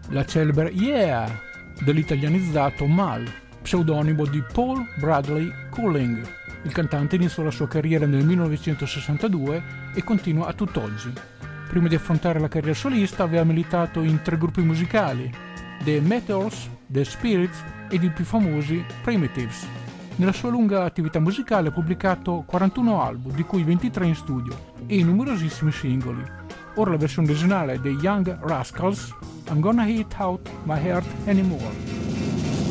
la celebre Yeah dell'italianizzato Mal, pseudonimo di Paul Bradley Cooling. Il cantante iniziò la sua carriera nel 1962 e continua a tutt'oggi. Prima di affrontare la carriera solista aveva militato in 3 gruppi musicali: The Meteors, The Spirits ed i più famosi Primitives. Nella sua lunga attività musicale ha pubblicato 41 album, di cui 23 in studio, e numerosissimi singoli. Ora la versione originale dei Young Rascals, I'm Gonna Hit Out My Heart Anymore.